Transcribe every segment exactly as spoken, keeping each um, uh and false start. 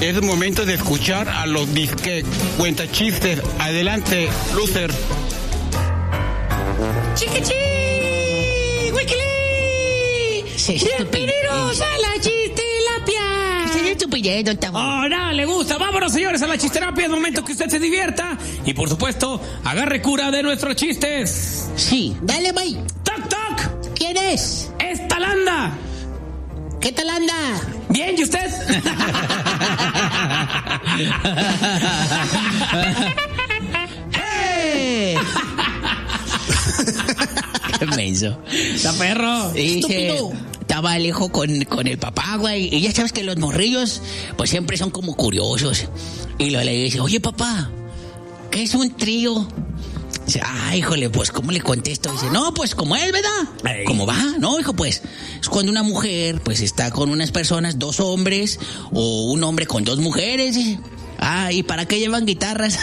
Es momento de escuchar a los disque cuentachistes. Adelante, loser. ¡Chiquichi! ¡Wikili! ¡Bienvenidos a la chistelapia! ¡Es estupidez, don Tabo! ¡Oh, nada le gusta! ¡Vámonos, señores, a la chisterapia! Es momento que usted se divierta. Y, por supuesto, agarre cura de nuestros chistes. Sí. Dale, bye. ¡Toc, toc! ¿Quién es? ¡Es Talanda! ¿Qué tal anda? Bien, ¿y usted? ¡Eh! ¡Qué menso! ¡Está perro! Dice, estaba el hijo con, con el papá, güey. Y ya sabes que los morrillos, pues siempre son como curiosos. Y lo le dice, oye, papá, ¿qué es un trío? Dice, ah, híjole, pues, ¿cómo le contesto? Dice, no, pues, como él, ¿verdad? Ey. ¿Cómo va? No, hijo, pues, es cuando una mujer, pues, está con unas personas, dos hombres, o un hombre con dos mujeres. Dice, ah, ¿y para qué llevan guitarras?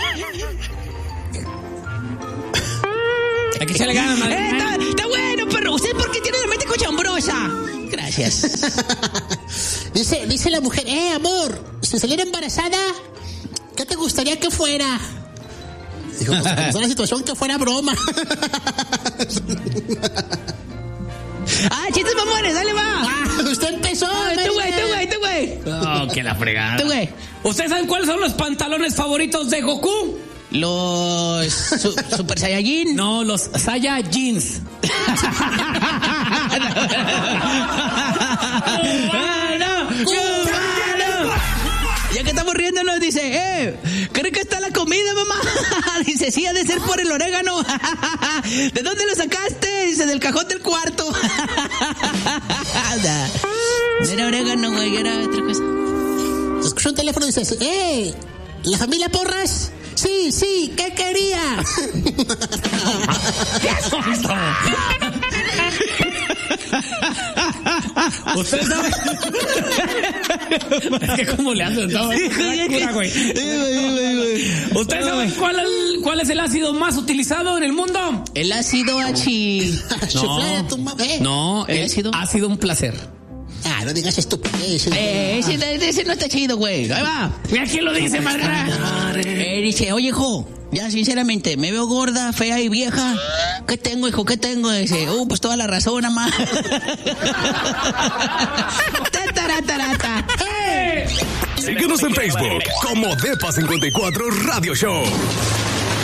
Aquí se le gana, madre. Eh, está, está bueno, pero ¿usted por qué tiene la mente cochambrosa? Gracias. dice, dice la mujer, eh, amor, si saliera embarazada, ¿qué te gustaría que fuera? Dijo, pues, como es una situación que fuera broma. Ah, chistes mamones, dale, va. Ah, usted empezó. Ah, tú, güey, tú, güey, tú, güey. Oh, que la fregada. Tú, güey. ¿Ustedes saben cuáles son los pantalones favoritos de Goku? Los su, Super Saiyajin. No, los Saya Jeans. Ya que estamos riendo nos dice, eh, ¿cree que está la comida, mamá? Dice, sí, ha de ser por el orégano. ¿De dónde lo sacaste? Dice, del cajón del cuarto. No era orégano, güey, era otra cosa. Se escuchó un teléfono y dice, eh, ¿la familia Porras? Sí, sí, ¿qué quería? ¡Qué sonso! ¿Ustedes saben? Es que cómo le hacen todo. Güey. ¿Ustedes saben cuál, cuál es el ácido más utilizado en el mundo? El ácido H. No, no, el el ácido. Ha sido un placer. Ah, no digas estupidez. Eh, ese, ese no está chido, güey. Ahí va. Mira quién lo dice, madre. Eh, dice, oye, hijo, ya sinceramente, me veo gorda, fea y vieja. ¿Qué tengo, hijo? ¿Qué tengo? Dice, uh, pues toda la razón, mamá. Síguenos en Facebook como Depa cincuenta y cuatro Radio Show.